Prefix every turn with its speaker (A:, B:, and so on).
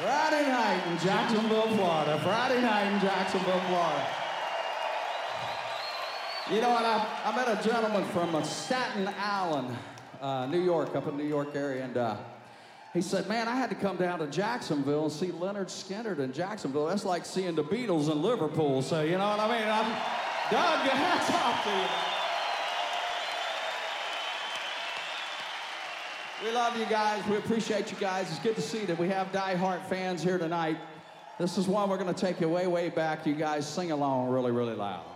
A: Friday night in Jacksonville, Florida. Friday night in Jacksonville, Florida. You know what? I met a gentleman from Staten Island, New York, up in the New York area, and he said, man, I had to come down to Jacksonville and see Leonard Skinner in Jacksonville. That's like seeing the Beatles in Liverpool. So, you know what I mean? Doug, hats off to you. We love you guys. We appreciate you guys. It's good to see that we have die-hard fans here tonight. This is one we're going to take you way, way back. You guys sing along really, really loud.